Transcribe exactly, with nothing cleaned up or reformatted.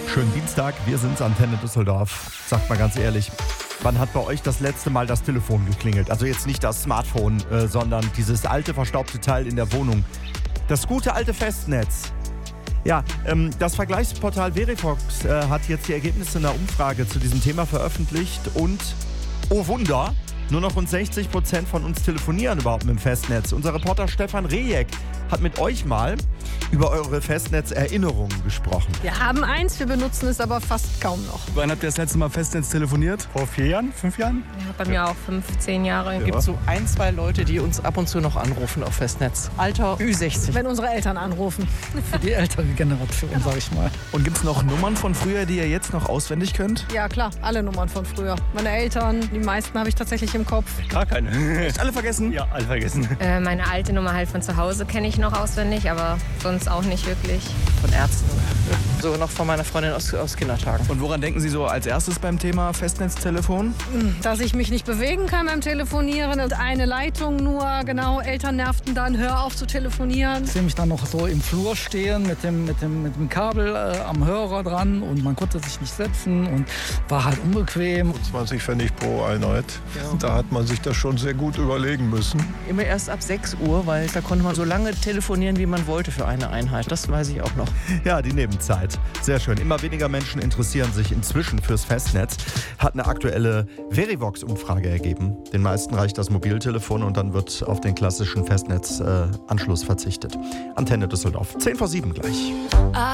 Schönen Dienstag, wir sind's, Antenne Düsseldorf. Sagt mal ganz ehrlich, wann hat bei euch das letzte Mal das Telefon geklingelt? Also jetzt nicht das Smartphone, äh, sondern dieses alte, verstaubte Teil in der Wohnung. Das gute alte Festnetz. Ja, ähm, das Vergleichsportal Verivox äh, hat jetzt die Ergebnisse einer Umfrage zu diesem Thema veröffentlicht und, oh Wunder, nur noch rund sechzig Prozent von uns telefonieren überhaupt mit dem Festnetz. Unser Reporter Stefan Rejek hat mit euch mal über eure Festnetzerinnerungen gesprochen. Wir haben eins, wir benutzen es aber fast kaum noch. Wann habt ihr das letzte Mal Festnetz telefoniert? Vor vier Jahren, fünf Jahren? Ja, bei mir auch fünf, zehn Jahre. Es gibt so ein, zwei Leute, die uns ab und zu noch anrufen auf Festnetz. Alter Ü sechzig. Wenn unsere Eltern anrufen. Für die ältere Generation, sag ich mal. Und gibt's noch Nummern von früher, die ihr jetzt noch auswendig könnt? Ja klar, alle Nummern von früher. Meine Eltern, die meisten habe ich tatsächlich im Kopf. Gar keine. Echt alle vergessen? Ja, alle vergessen. Äh, meine alte Nummer halt von zu Hause kenne ich noch auswendig, aber sonst auch nicht wirklich. Von Ärzten. So noch von meiner Freundin aus, aus Kindertagen. Und woran denken Sie so als erstes beim Thema Festnetztelefon? Dass ich mich nicht bewegen kann beim Telefonieren und eine Leitung nur, genau, Eltern nervten dann, hör auf zu telefonieren. Ich sehe mich dann noch so im Flur stehen mit dem, mit dem, mit dem Kabel äh, am Hörer dran und man konnte sich nicht setzen und war halt unbequem. zwanzig Pfennig pro Einheit. Ja. Da hat man sich das schon sehr gut überlegen müssen. Immer erst ab sechs Uhr, weil da konnte man so lange telefonieren, wie man wollte für eine Einheit. Das weiß ich auch noch. Ja, die Nebenzeit. Sehr schön. Immer weniger Menschen interessieren sich inzwischen fürs Festnetz. Hat eine aktuelle Verivox-Umfrage ergeben. Den meisten reicht das Mobiltelefon und dann wird auf den klassischen Festnetzanschluss äh, verzichtet. Antenne Düsseldorf. zehn vor sieben gleich.